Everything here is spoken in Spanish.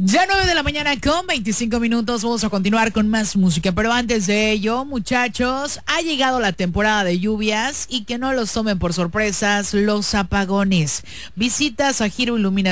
Ya 9 de la mañana con 25 minutos. Vamos a continuar con más música. Pero antes de ello, muchachos, ha llegado la temporada de lluvias y que no los tomen por sorpresas los apagones. Visitas a Giro Ilumina